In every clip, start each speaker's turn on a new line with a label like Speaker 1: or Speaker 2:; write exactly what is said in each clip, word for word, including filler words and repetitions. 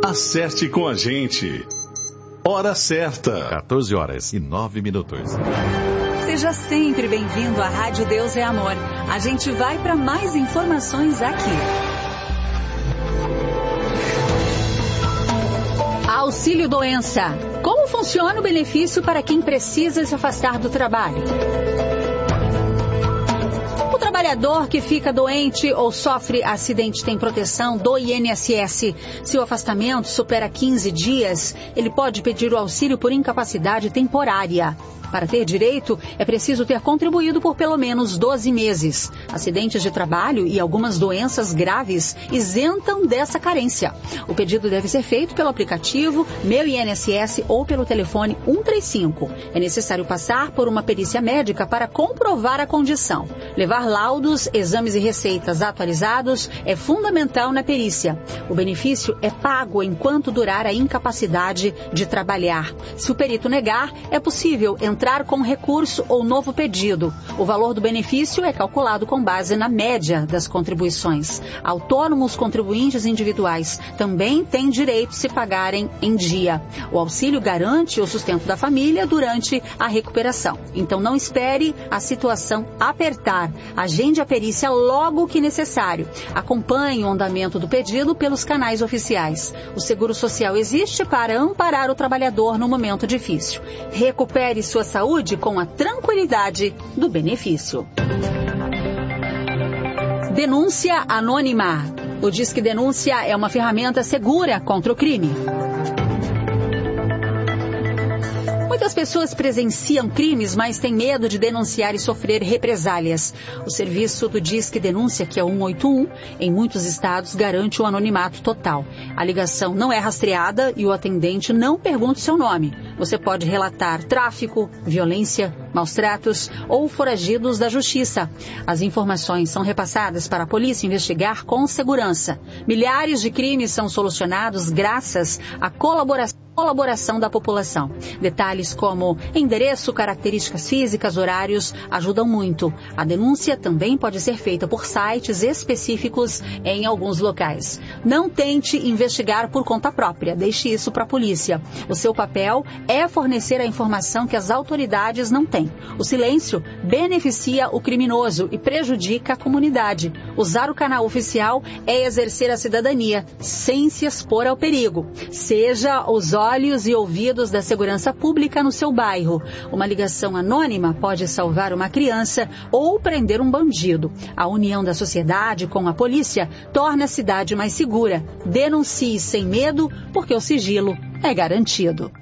Speaker 1: Acerte com a gente. Hora certa.
Speaker 2: quatorze horas e nove minutos.
Speaker 3: Seja sempre bem-vindo à Rádio Deus é Amor. A gente vai para mais informações aqui. Auxílio Doença. Como funciona o benefício para quem precisa se afastar do trabalho? O trabalhador que fica doente ou sofre acidente tem proteção do I N S S. Se o afastamento supera quinze dias, ele pode pedir o auxílio por incapacidade temporária. Para ter direito, é preciso ter contribuído por pelo menos doze meses. Acidentes de trabalho e algumas doenças graves isentam dessa carência. O pedido deve ser feito pelo aplicativo Meu I N S S ou pelo telefone cento e trinta e cinco. É necessário passar por uma perícia médica para comprovar a condição. Levar laudos, exames e receitas atualizados é fundamental na perícia. O benefício é pago enquanto durar a incapacidade de trabalhar. Se o perito negar, é possível entrar entrar com recurso ou novo pedido. O valor do benefício é calculado com base na média das contribuições. Autônomos contribuintes individuais também têm direito se pagarem em dia. O auxílio garante o sustento da família durante a recuperação. Então não espere a situação apertar. Agende a perícia logo que necessário. Acompanhe o andamento do pedido pelos canais oficiais. O Seguro Social existe para amparar o trabalhador no momento difícil. Recupere sua saúde com a tranquilidade do benefício. Denúncia anônima. O Disque Denúncia é uma ferramenta segura contra o crime. Muitas pessoas presenciam crimes, mas têm medo de denunciar e sofrer represálias. O serviço do Disque Denúncia, que é o cento e oitenta e um, em muitos estados garante o anonimato total. A ligação não é rastreada e o atendente não pergunta o seu nome. Você pode relatar tráfico, violência, maus-tratos ou foragidos da justiça. As informações são repassadas para a polícia investigar com segurança. Milhares de crimes são solucionados graças à colaboração colaboração da população. Detalhes como endereço, características físicas, horários ajudam muito. A denúncia também pode ser feita por sites específicos em alguns locais. Não tente investigar por conta própria, deixe isso para a polícia. O seu papel é fornecer a informação que as autoridades não têm. O silêncio beneficia o criminoso e prejudica a comunidade. Usar o canal oficial é exercer a cidadania sem se expor ao perigo. Seja os olhos e ouvidos da segurança pública no seu bairro. Uma ligação anônima pode salvar uma criança ou prender um bandido. A união da sociedade com a polícia torna a cidade mais segura. Denuncie sem medo, porque o sigilo é garantido.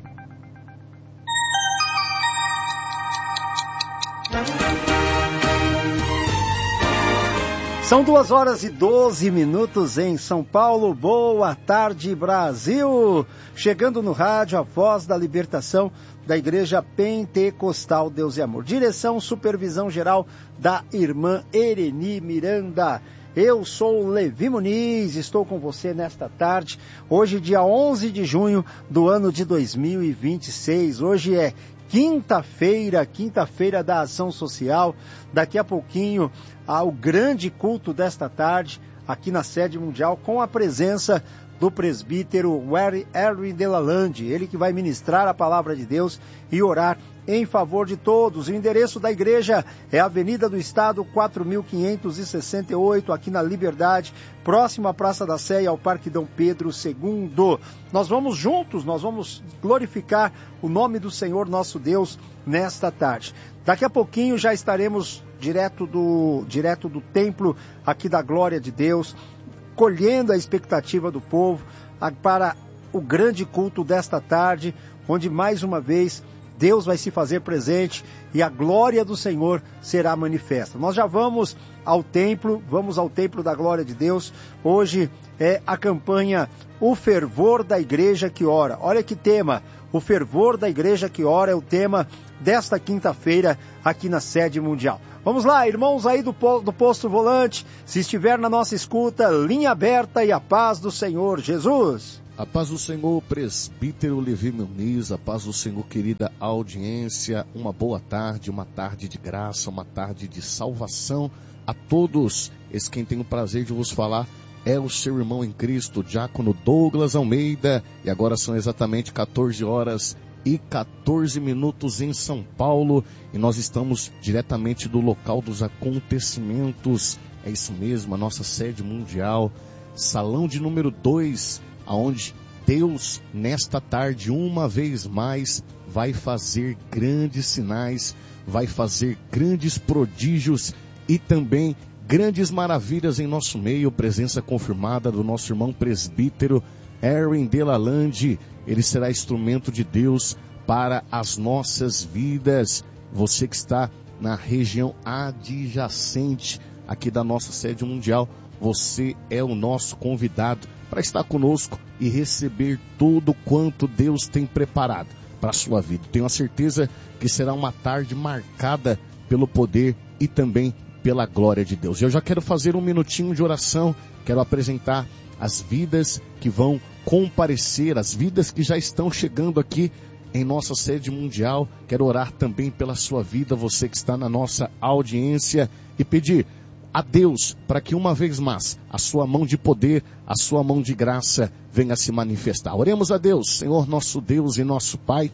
Speaker 4: São duas horas e doze minutos em São Paulo. Boa tarde, Brasil! Chegando no rádio, a voz da libertação da Igreja Pentecostal Deus e Amor. Direção, supervisão geral da irmã Ereni Miranda. Eu sou o Levi Muniz, estou com você nesta tarde. Hoje, dia onze de junho do ano de dois mil e vinte e seis. Hoje é quinta-feira, quinta-feira da Ação Social. Daqui a pouquinho, ao grande culto desta tarde, aqui na sede mundial, com a presença do presbítero Erwin Delalande, ele que vai ministrar a palavra de Deus e orar em favor de todos. O endereço da igreja é a Avenida do Estado, quatro mil quinhentos e sessenta e oito, aqui na Liberdade, próximo à Praça da Sé e ao Parque Dom Pedro segundo. Nós vamos juntos, nós vamos glorificar o nome do Senhor nosso Deus nesta tarde. Daqui a pouquinho já estaremos direto do, direto do templo aqui da Glória de Deus, colhendo a expectativa do povo para o grande culto desta tarde, onde mais uma vez Deus vai se fazer presente e a glória do Senhor será manifesta. Nós já vamos ao templo, vamos ao templo da glória de Deus. Hoje é a campanha O Fervor da Igreja que Ora. Olha que tema, o fervor da Igreja que Ora é o tema desta quinta-feira aqui na sede mundial. Vamos lá, irmãos aí do, do Posto Volante, se estiver na nossa escuta, linha aberta e a paz do Senhor Jesus.
Speaker 2: A paz do Senhor, presbítero Levi Muniz, a paz do Senhor, querida audiência, uma boa tarde, uma tarde de graça, uma tarde de salvação a todos. Esse quem tem o prazer de vos falar é o seu irmão em Cristo, Diácono Douglas Almeida, e agora são exatamente quatorze horas e quatorze minutos em São Paulo, e nós estamos diretamente do local dos acontecimentos, é isso mesmo, a nossa sede mundial, salão de número dois, aonde Deus, nesta tarde, uma vez mais, vai fazer grandes sinais, vai fazer grandes prodígios e também grandes maravilhas em nosso meio. Presença confirmada do nosso irmão presbítero Erwin Delalande. Ele será instrumento de Deus para as nossas vidas. Você que está na região adjacente aqui da nossa sede mundial, você é o nosso convidado para estar conosco e receber tudo quanto Deus tem preparado para a sua vida. Tenho a certeza que será uma tarde marcada pelo poder e também pela glória de Deus. Eu já quero fazer um minutinho de oração, quero apresentar as vidas que vão comparecer, as vidas que já estão chegando aqui em nossa sede mundial. Quero orar também pela sua vida, você que está na nossa audiência, e pedir a Deus para que uma vez mais a sua mão de poder, a sua mão de graça venha se manifestar. Oremos a Deus. Senhor nosso Deus e nosso Pai,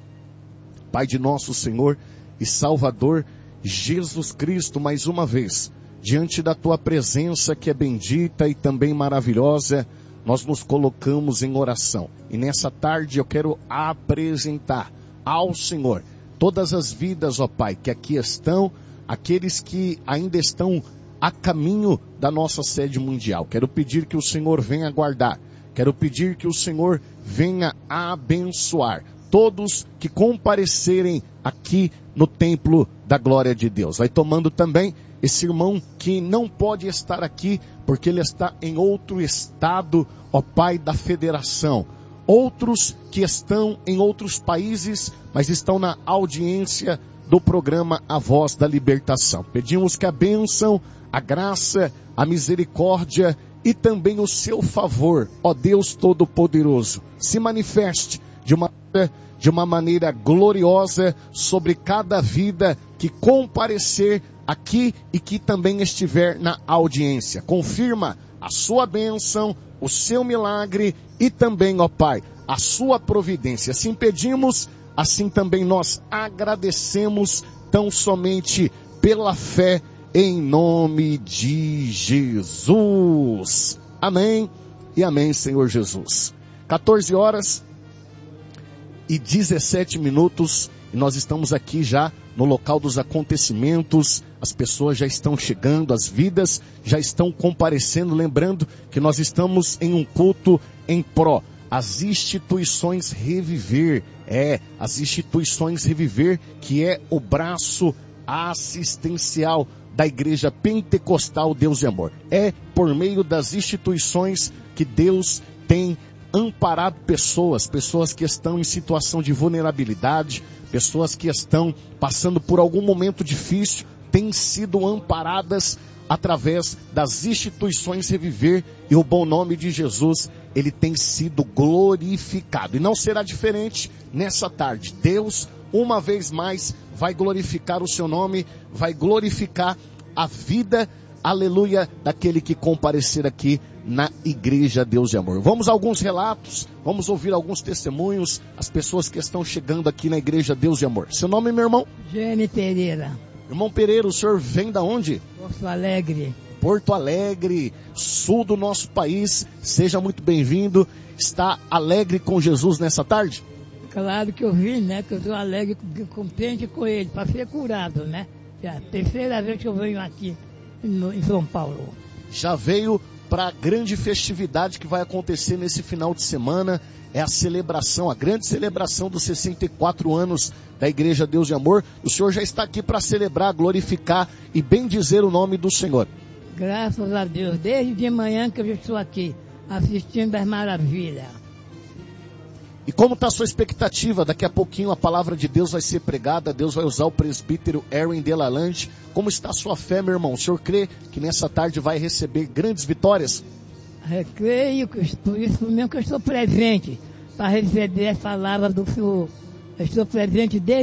Speaker 2: Pai de nosso Senhor e Salvador Jesus Cristo, mais uma vez, diante da tua presença que é bendita e também maravilhosa, nós nos colocamos em oração. E nessa tarde eu quero apresentar ao Senhor todas as vidas, ó Pai, que aqui estão, aqueles que ainda estão a caminho da nossa sede mundial. Quero pedir que o Senhor venha guardar. Quero pedir que o Senhor venha abençoar todos que comparecerem aqui no templo da glória de Deus. Vai tomando também esse irmão que não pode estar aqui porque ele está em outro estado, ó Pai da federação. Outros que estão em outros países, mas estão na audiência do programa A Voz da Libertação. Pedimos que a bênção, a graça, a misericórdia e também o seu favor, ó Deus Todo-Poderoso, se manifeste de uma, de uma maneira gloriosa sobre cada vida que comparecer aqui e que também estiver na audiência. Confirma a sua bênção, o seu milagre e também, ó Pai, a sua providência. Assim pedimos, assim também nós agradecemos, tão somente pela fé, em nome de Jesus. Amém e amém, Senhor Jesus. quatorze horas e dezessete minutos, e nós estamos aqui já no local dos acontecimentos. As pessoas já estão chegando, as vidas já estão comparecendo. Lembrando que nós estamos em um culto em pró as instituições Reviver, é, as instituições Reviver, que é o braço assistencial da Igreja Pentecostal Deus e Amor. É por meio das instituições que Deus tem amparado pessoas, pessoas que estão em situação de vulnerabilidade, pessoas que estão passando por algum momento difícil, têm sido amparadas através das instituições Reviver, e o bom nome de Jesus, ele tem sido glorificado. E não será diferente nessa tarde. Deus, uma vez mais, vai glorificar o seu nome, vai glorificar a vida, aleluia, daquele que comparecer aqui na Igreja Deus e Amor. Vamos a alguns relatos, vamos ouvir alguns testemunhos, as pessoas que estão chegando aqui na Igreja Deus e Amor. Seu nome, meu irmão?
Speaker 5: Gene Pereira.
Speaker 2: Irmão Pereira, o senhor vem da onde?
Speaker 5: Porto Alegre.
Speaker 2: Porto Alegre, sul do nosso país. Seja muito bem-vindo. Está alegre com Jesus nessa tarde?
Speaker 5: Claro que eu vim, né? Que eu estou alegre, contente com ele, para ser curado, né? É a terceira vez que eu venho aqui no, em São Paulo.
Speaker 2: Já veio para a grande festividade que vai acontecer nesse final de semana. É a celebração, a grande celebração dos sessenta e quatro anos da Igreja Deus e Amor. O senhor já está aqui para celebrar, glorificar e bendizer o nome do Senhor.
Speaker 5: Graças a Deus, desde de manhã que eu estou aqui, assistindo as maravilhas.
Speaker 2: E como está a sua expectativa? Daqui a pouquinho a palavra de Deus vai ser pregada, Deus vai usar o presbítero Erwin Delalande. Como está a sua fé, meu irmão? O senhor crê que nessa tarde vai receber grandes vitórias?
Speaker 5: Eu creio, por isso mesmo que eu estou presente, para receber a palavra do Senhor. Eu estou presente desde